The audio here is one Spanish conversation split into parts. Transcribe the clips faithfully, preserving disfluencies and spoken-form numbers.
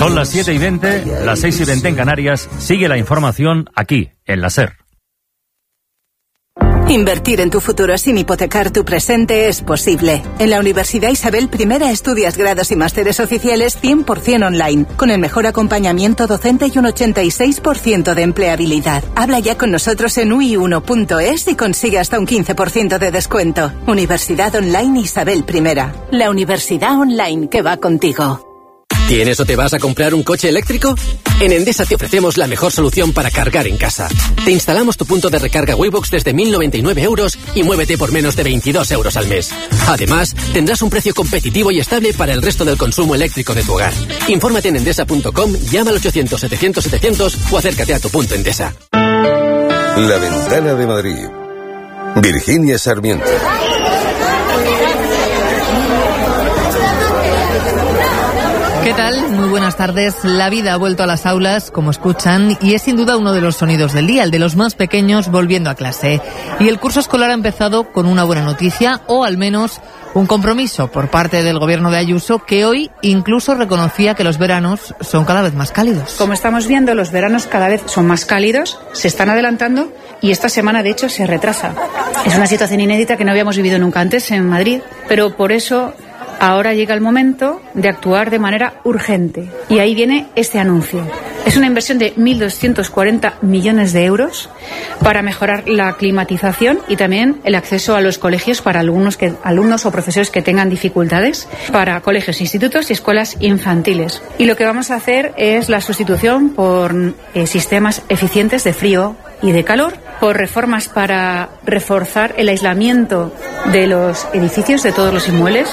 Son las siete y veinte, las seis y veinte en Canarias. Sigue la información aquí, en la SER. Invertir en tu futuro sin hipotecar tu presente es posible. En la Universidad Isabel I estudias grados y másteres oficiales cien por ciento online, con el mejor acompañamiento docente y un ochenta y seis por ciento de empleabilidad. Habla ya con nosotros en u i uno punto es y consigue hasta un quince por ciento de descuento. Universidad Online Isabel I. La universidad online que va contigo. ¿Tienes o te vas a comprar un coche eléctrico? En Endesa te ofrecemos la mejor solución para cargar en casa. Te instalamos tu punto de recarga Waybox desde mil noventa y nueve euros y muévete por menos de veintidós euros al mes. Además, tendrás un precio competitivo y estable para el resto del consumo eléctrico de tu hogar. Infórmate en endesa punto com, llama al ochocientos setecientos setecientos o acércate a tu punto Endesa. La Ventana de Madrid. Virginia Sarmiento. ¿Qué tal? Muy buenas tardes. La vida ha vuelto a las aulas, como escuchan, y es sin duda uno de los sonidos del día, el de los más pequeños volviendo a clase. Y el curso escolar ha empezado con una buena noticia, o al menos un compromiso por parte del gobierno de Ayuso, que hoy incluso reconocía que los veranos son cada vez más cálidos. Como estamos viendo, los veranos cada vez son más cálidos, se están adelantando y esta semana, de hecho, se retrasa. Es una situación inédita que no habíamos vivido nunca antes en Madrid, pero por eso ahora llega el momento de actuar de manera urgente. Y ahí viene este anuncio. Es una inversión de mil doscientos cuarenta millones de euros para mejorar la climatización y también el acceso a los colegios para alumnos, que, alumnos o profesores que tengan dificultades, para colegios, institutos y escuelas infantiles. Y lo que vamos a hacer es la sustitución por eh, sistemas eficientes de frío y de calor, por reformas para reforzar el aislamiento de los edificios, de todos los inmuebles.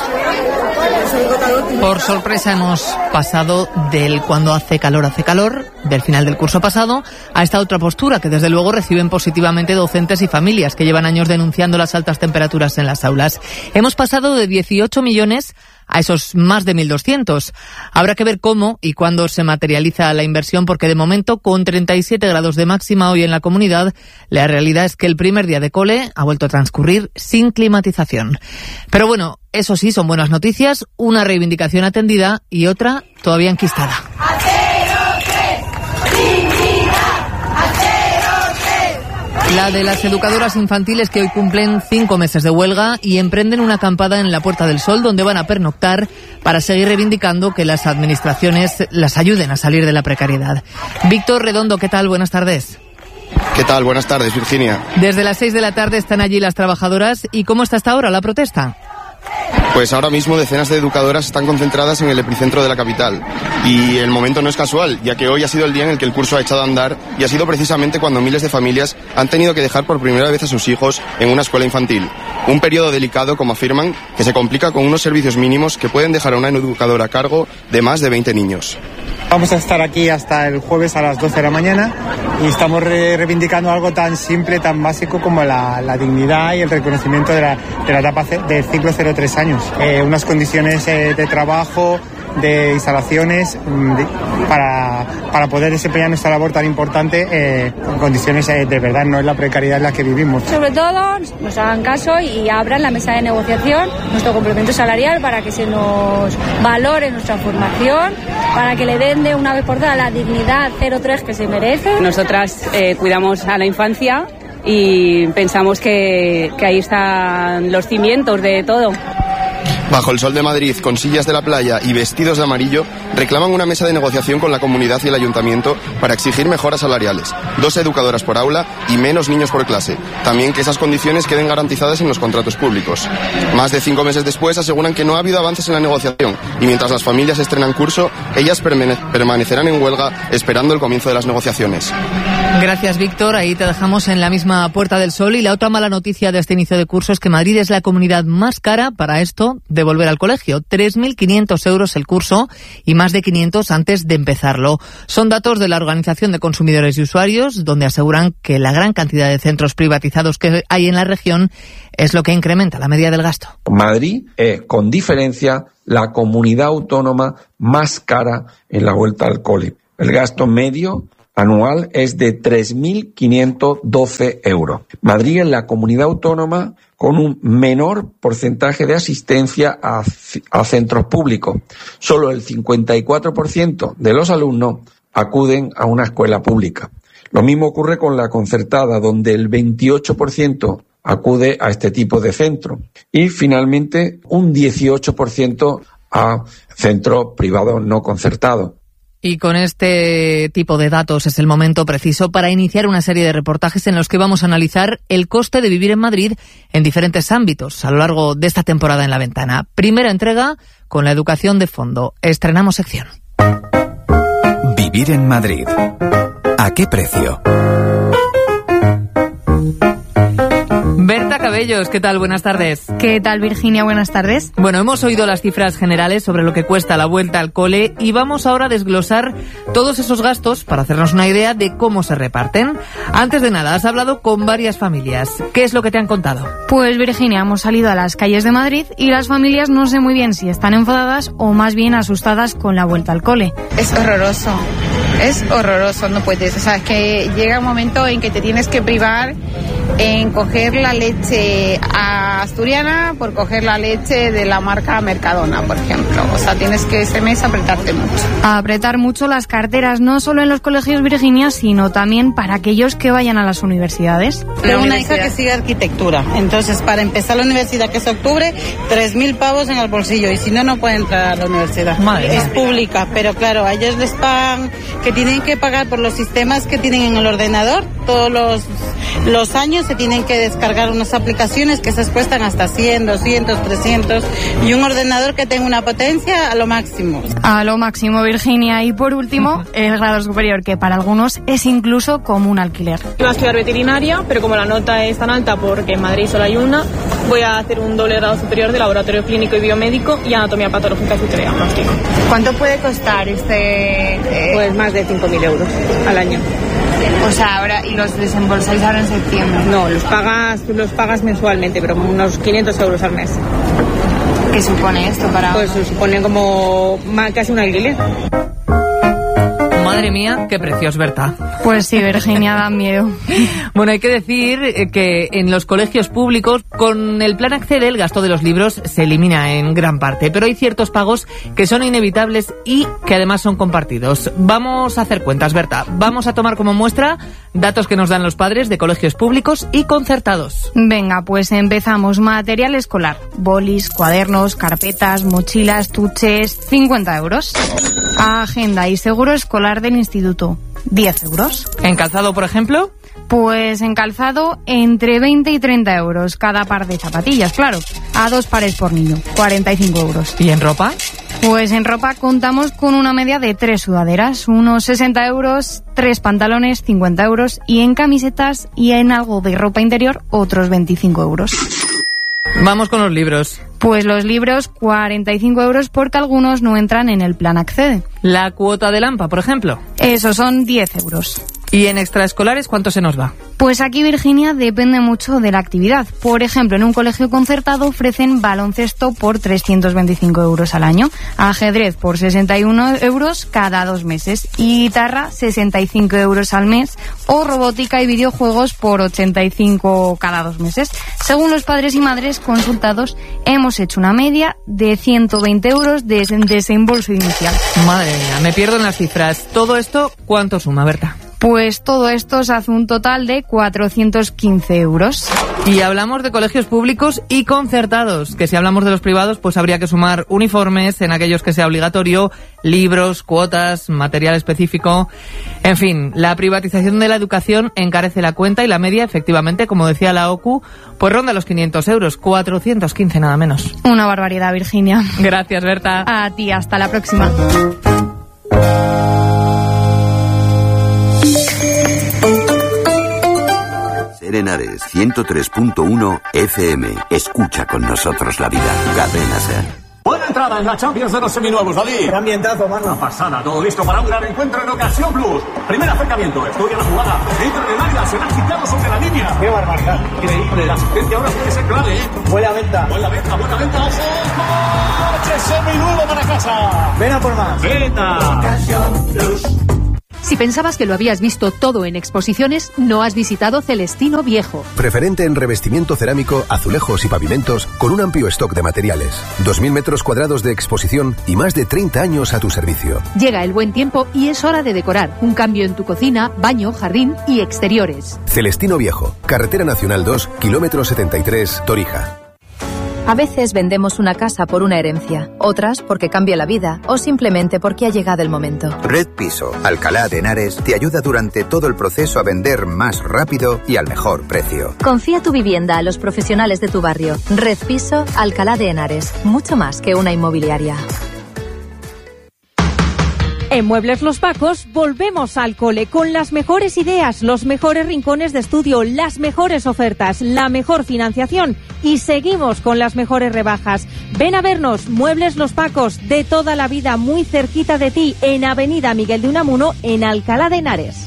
Por sorpresa hemos pasado del cuando hace calor, hace calor, del final del curso pasado, a esta otra postura que desde luego reciben positivamente docentes y familias que llevan años denunciando las altas temperaturas en las aulas. Hemos pasado de dieciocho millones a esos más de mil doscientos. Habrá que ver cómo y cuándo se materializa la inversión, porque de momento, con treinta y siete grados de máxima hoy en la comunidad, la realidad es que el primer día de cole ha vuelto a transcurrir sin climatización. Pero bueno, eso sí, son buenas noticias, una reivindicación atendida y otra todavía enquistada. La de las educadoras infantiles, que hoy cumplen cinco meses de huelga y emprenden una acampada en la Puerta del Sol, donde van a pernoctar para seguir reivindicando que las administraciones las ayuden a salir de la precariedad. Víctor Redondo, ¿qué tal? Buenas tardes. ¿Qué tal? Buenas tardes, Virginia. Desde las seis de la tarde están allí las trabajadoras. ¿Y cómo está hasta ahora la protesta? Pues ahora mismo decenas de educadoras están concentradas en el epicentro de la capital. Y el momento no es casual, ya que hoy ha sido el día en el que el curso ha echado a andar y ha sido precisamente cuando miles de familias han tenido que dejar por primera vez a sus hijos en una escuela infantil. Un periodo delicado, como afirman, que se complica con unos servicios mínimos que pueden dejar a una educadora a cargo de más de veinte niños. Vamos a estar aquí hasta el jueves a las doce de la mañana y estamos re reivindicando algo tan simple, tan básico como la, la dignidad y el reconocimiento de la, de la etapa del ciclo cero tres años. Eh, unas condiciones eh, de trabajo, de instalaciones, de, para, para poder desempeñar nuestra labor tan importante eh, en condiciones eh, de verdad, no es la precariedad en la que vivimos. Sobre todo nos hagan caso y abran la mesa de negociación, nuestro complemento salarial, para que se nos valore nuestra formación, para que le den de una vez por todas la dignidad cero tres que se merece. Nosotras eh, cuidamos a la infancia y pensamos que, que ahí están los cimientos de todo. Bajo el sol de Madrid, con sillas de la playa y vestidos de amarillo, reclaman una mesa de negociación con la comunidad y el ayuntamiento para exigir mejoras salariales, dos educadoras por aula y menos niños por clase. También que esas condiciones queden garantizadas en los contratos públicos. Más de cinco meses después aseguran que no ha habido avances en la negociación y mientras las familias estrenan curso, ellas permanecerán en huelga esperando el comienzo de las negociaciones. Gracias, Víctor. Ahí te dejamos en la misma Puerta del Sol. Y la otra mala noticia de este inicio de curso es que Madrid es la comunidad más cara para esto de volver al colegio. tres mil quinientos euros el curso y más de quinientos antes de empezarlo. Son datos de la Organización de Consumidores y Usuarios, donde aseguran que la gran cantidad de centros privatizados que hay en la región es lo que incrementa la media del gasto. Madrid es, con diferencia, la comunidad autónoma más cara en la vuelta al cole. El gasto medio anual es de tres mil quinientos doce euros. Madrid es la comunidad autónoma con un menor porcentaje de asistencia a, a centros públicos. Solo el cincuenta y cuatro por ciento de los alumnos acuden a una escuela pública. Lo mismo ocurre con la concertada, donde el veintiocho por ciento acude a este tipo de centro. Y finalmente un dieciocho por ciento a centros privados no concertados. Y con este tipo de datos es el momento preciso para iniciar una serie de reportajes en los que vamos a analizar el coste de vivir en Madrid en diferentes ámbitos a lo largo de esta temporada en La Ventana. Primera entrega con la educación de fondo. Estrenamos sección. Vivir en Madrid. ¿A qué precio? Berta Cabellos, ¿qué tal? Buenas tardes. ¿Qué tal, Virginia? Buenas tardes. Bueno, hemos oído las cifras generales sobre lo que cuesta la vuelta al cole y vamos ahora a desglosar todos esos gastos para hacernos una idea de cómo se reparten. Antes de nada, has hablado con varias familias. ¿Qué es lo que te han contado? Pues, Virginia, hemos salido a las calles de Madrid y las familias no sé muy bien si están enfadadas o más bien asustadas con la vuelta al cole. Es horroroso. Es horroroso, no puedes. O sea, es que llega un momento en que te tienes que privar en coger la leche asturiana por coger la leche de la marca Mercadona, por ejemplo. O sea, tienes que ese mes apretarte mucho. A apretar mucho las carteras, no solo en los colegios, Virginia, sino también para aquellos que vayan a las universidades. Tengo una hija que sigue arquitectura, entonces para empezar la universidad, que es octubre, tres mil pavos en el bolsillo, y si no, no puede entrar a la universidad. Madre es pública, pero claro, a ellos les pagan, que tienen que pagar por los sistemas que tienen en el ordenador. Todos los, los años se tienen que descargar unas aplicaciones que esas cuestan hasta cien, doscientos, trescientos, y un ordenador que tenga una potencia a lo máximo. A lo máximo, Virginia. Y por último, el grado superior, que para algunos es incluso como un alquiler. Iba a estudiar veterinaria, pero como la nota es tan alta porque en Madrid solo hay una, voy a hacer un doble grado superior de laboratorio clínico y biomédico y anatomía patológica y diagnóstico. ¿Cuánto puede costar este...? Eh... Pues más de cinco mil euros al año. O sea, ahora, ¿y los desembolsáis ahora en septiembre? No, los pagas, los pagas mensualmente, pero como unos quinientos euros al mes. ¿Qué supone esto para...? Pues supone como casi un alquiler. Madre mía, qué precios, Berta. Pues sí, Virginia, da miedo. Bueno, hay que decir que en los colegios públicos, con el plan Accede, el gasto de los libros se elimina en gran parte, pero hay ciertos pagos que son inevitables y que además son compartidos. Vamos a hacer cuentas, Berta. Vamos a tomar como muestra datos que nos dan los padres de colegios públicos y concertados. Venga, pues empezamos. Material escolar. Bolis, cuadernos, carpetas, mochilas, estuches, cincuenta euros. Agenda y seguro escolar del instituto, diez euros. ¿En calzado, por ejemplo? Pues en calzado entre veinte y treinta euros cada par de zapatillas, claro. A dos pares por niño, cuarenta y cinco euros. ¿Y en ropa? Pues en ropa contamos con una media de tres sudaderas, unos sesenta euros, tres pantalones, cincuenta euros, y en camisetas y en algo de ropa interior, otros veinticinco euros. Vamos con los libros. Pues los libros, cuarenta y cinco euros, porque algunos no entran en el plan Accede. ¿La cuota de Lampa, por ejemplo? Eso son diez euros. ¿Y en extraescolares cuánto se nos va? Pues aquí, Virginia, depende mucho de la actividad. Por ejemplo, en un colegio concertado ofrecen baloncesto por trescientos veinticinco euros al año, ajedrez por sesenta y uno euros cada dos meses, y guitarra sesenta y cinco euros al mes, o robótica y videojuegos por ochenta y cinco cada dos meses. Según los padres y madres consultados, hemos hecho una media de ciento veinte euros de desembolso inicial. Madre mía, me pierdo en las cifras. ¿Todo esto cuánto suma, Berta? Pues todo esto se hace un total de cuatrocientos quince euros. Y hablamos de colegios públicos y concertados, que si hablamos de los privados, pues habría que sumar uniformes en aquellos que sea obligatorio, libros, cuotas, material específico. En fin, la privatización de la educación encarece la cuenta y la media, efectivamente, como decía la O C U, pues ronda los quinientos euros, cuatrocientos quince nada menos. Una barbaridad, Virginia. Gracias, Berta. A ti, hasta la próxima. Henares ciento tres punto uno F M. Escucha con nosotros la vida. Cadena Ser. Buena entrada en la Champions de los seminuevos, David. Qué ambientazo, mano. Una pasada, todo listo para un gran encuentro en Ocasión Plus. Primer acercamiento, estudia la jugada. Entra en el área, se ha quitado sobre la línea. Qué barbaridad. Increíble, la asistencia ahora puede ser clave, ¿eh? Buena venta. Buena venta, buena venta. ¡Ojo! ¡Coche seminuevo para casa! Ven a por más. ¡Venta! Ocasión Plus. Si pensabas que lo habías visto todo en exposiciones, no has visitado Celestino Viejo. Preferente en revestimiento cerámico, azulejos y pavimentos, con un amplio stock de materiales. dos mil metros cuadrados de exposición y más de treinta años a tu servicio. Llega el buen tiempo y es hora de decorar. Un cambio en tu cocina, baño, jardín y exteriores. Celestino Viejo, Carretera Nacional dos, kilómetro setenta y tres, Torija. A veces vendemos una casa por una herencia, otras porque cambia la vida o simplemente porque ha llegado el momento. Red Piso, Alcalá de Henares, te ayuda durante todo el proceso a vender más rápido y al mejor precio. Confía tu vivienda a los profesionales de tu barrio. Red Piso, Alcalá de Henares, mucho más que una inmobiliaria. En Muebles Los Pacos volvemos al cole con las mejores ideas, los mejores rincones de estudio, las mejores ofertas, la mejor financiación y seguimos con las mejores rebajas. Ven a vernos, Muebles Los Pacos, de toda la vida, muy cerquita de ti, en Avenida Miguel de Unamuno, en Alcalá de Henares.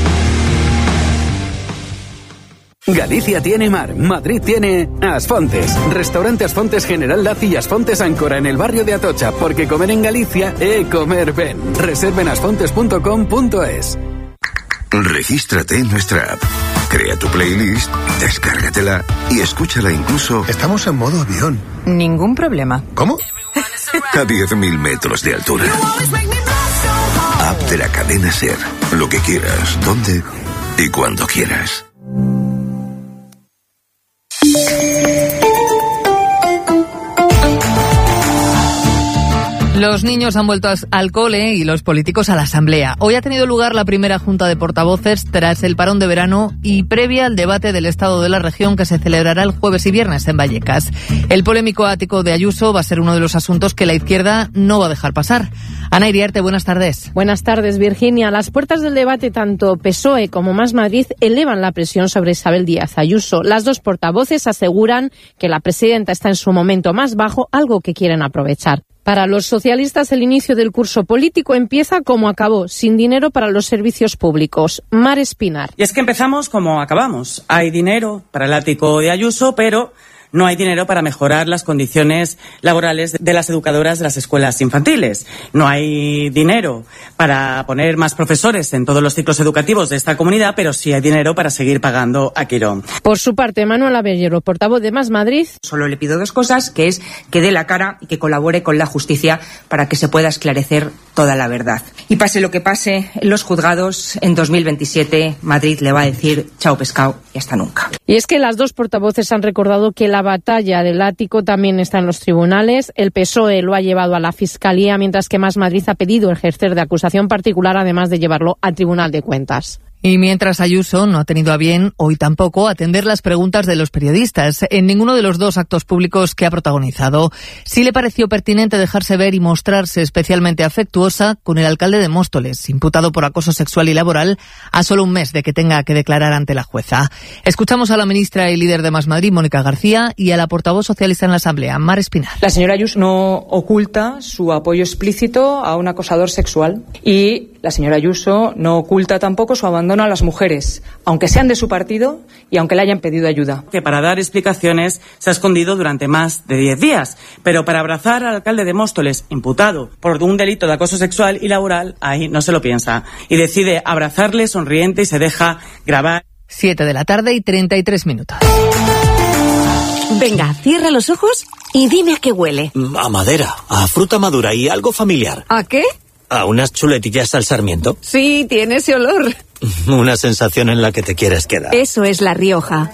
Galicia tiene mar, Madrid tiene Asfontes. Restaurante Asfontes General Laci y Asfontes Áncora en el barrio de Atocha, porque comer en Galicia es comer ben. Reserven asfontes punto com punto es. Regístrate en nuestra app. Crea tu playlist, descárgatela y escúchala incluso... Estamos en modo avión. Ningún problema. ¿Cómo? A diez mil metros de altura. App de la cadena SER. Lo que quieras, donde y cuando quieras. Los niños han vuelto al cole y los políticos a la asamblea. Hoy ha tenido lugar la primera junta de portavoces tras el parón de verano y previa al debate del estado de la región que se celebrará el jueves y viernes en Vallecas. El polémico ático de Ayuso va a ser uno de los asuntos que la izquierda no va a dejar pasar. Ana Iriarte, buenas tardes. Buenas tardes, Virginia. A las puertas del debate, tanto P S O E como Más Madrid elevan la presión sobre Isabel Díaz Ayuso. Las dos portavoces aseguran que la presidenta está en su momento más bajo, algo que quieren aprovechar. Para los socialistas, el inicio del curso político empieza como acabó, sin dinero para los servicios públicos. Mar Espinar. Y es que empezamos como acabamos. Hay dinero para el ático de Ayuso, pero no hay dinero para mejorar las condiciones laborales de las educadoras de las escuelas infantiles. No hay dinero para poner más profesores en todos los ciclos educativos de esta comunidad, pero sí hay dinero para seguir pagando a Quirón. Por su parte, Manuel Abellero, portavoz de Más Madrid. Solo le pido dos cosas, que es que dé la cara y que colabore con la justicia para que se pueda esclarecer toda la verdad. Y pase lo que pase en los juzgados, en dos mil veintisiete Madrid le va a decir chao pescado y hasta nunca. Y es que las dos portavoces han recordado que la batalla del ático también está en los tribunales. El P S O E lo ha llevado a la Fiscalía, mientras que Más Madrid ha pedido ejercer de acusación particular, además de llevarlo al Tribunal de Cuentas. Y mientras Ayuso no ha tenido a bien, hoy tampoco, atender las preguntas de los periodistas en ninguno de los dos actos públicos que ha protagonizado. Sí le pareció pertinente dejarse ver y mostrarse especialmente afectuosa con el alcalde de Móstoles, imputado por acoso sexual y laboral, a solo un mes de que tenga que declarar ante la jueza. Escuchamos a la ministra y líder de Más Madrid, Mónica García, y a la portavoz socialista en la Asamblea, Mar Espinar. La señora Ayuso no oculta su apoyo explícito a un acosador sexual y la señora Ayuso no oculta tampoco su abandono a las mujeres, aunque sean de su partido y aunque le hayan pedido ayuda. Que para dar explicaciones se ha escondido durante más de diez días, pero para abrazar al alcalde de Móstoles, imputado por un delito de acoso sexual y laboral, ahí no se lo piensa y decide abrazarle sonriente y se deja grabar. Siete de la tarde y treinta y tres minutos. Venga, cierra los ojos y dime a qué huele. A madera, a fruta madura y algo familiar. ¿A qué? ¿A unas chuletillas al sarmiento? Sí, tiene ese olor. Una sensación en la que te quieres quedar. Eso es La Rioja.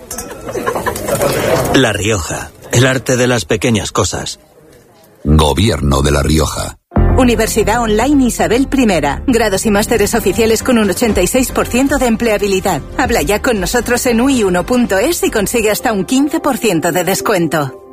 La Rioja, el arte de las pequeñas cosas. Gobierno de La Rioja. Universidad Online Isabel I. Grados y másteres oficiales con un ochenta y seis por ciento de empleabilidad. Habla ya con nosotros en u i uno punto es y consigue hasta un quince por ciento de descuento.